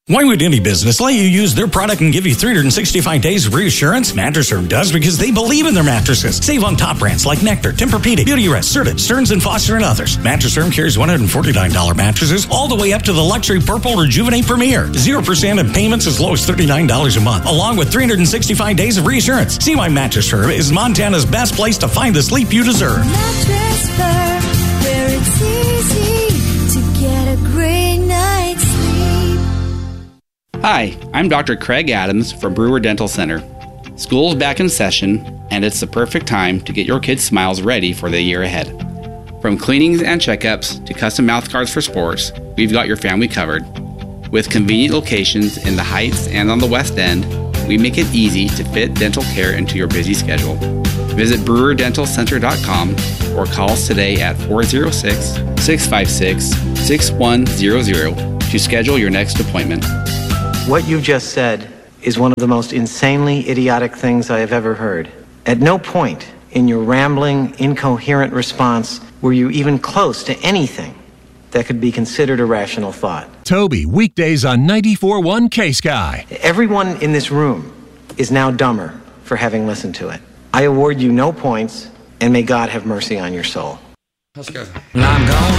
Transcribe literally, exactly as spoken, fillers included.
Why would any business let you use their product and give you three hundred sixty-five days of reassurance? Mattress Firm does because they believe in their mattresses. Save on top brands like Nectar, Tempur-Pedic, Beautyrest, Serta, Stearns and Foster, and others. Mattress Firm carries one hundred forty-nine dollars mattresses all the way up to the luxury Purple Rejuvenate Premier. zero percent in payments as low as thirty-nine dollars a month, along with three hundred sixty-five days of reassurance. See why Mattress Firm is Montana's best place to find the sleep you deserve. Mattress Firm, where it's easy to get a great night's sleep. Hi, I'm Doctor Craig Adams from Brewer Dental Center. School's back in session, and it's the perfect time to get your kids' smiles ready for the year ahead. From cleanings and checkups to custom mouth guards for sports, we've got your family covered. With convenient locations in the Heights and on the West End, we make it easy to fit dental care into your busy schedule. Visit brewer dental center dot com or call us today at four oh six, six five six, six one zero zero to schedule your next appointment. What you just said is one of the most insanely idiotic things I have ever heard. At no point in your rambling, incoherent response were you even close to anything that could be considered a rational thought. Toby, weekdays on ninety-four point one K-Sky. Everyone in this room is now dumber for having listened to it. I award you no points, and may God have mercy on your soul. Let's go. I'm gone.